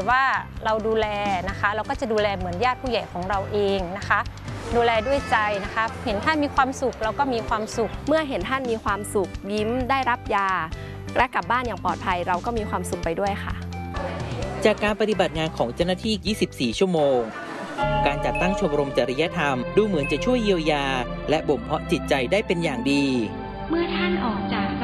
ว่าเราดูแลนะคะเราก็จะดูแลเหมือนญาติผู้ใหญ่ของเราเองนะคะดูแลด้วยใจนะคะเห็นท่านมีความสุขเราก็มีความสุขเมื่อเห็นท่านมีความสุขยิ้มได้รับยาและกลับบ้านอย่างปลอดภัยเราก็มีความสุขไปด้วยค่ะจากการปฏิบัติงานของเจ้าหน้าที่ 24 ชั่วโมงการจัดตั้งชมรมจริยธรรมดูเหมือนจะช่วยเยียวยาและบ่มเพาะจิตใจได้เป็นอย่างดีเมื่อท่านออกจาก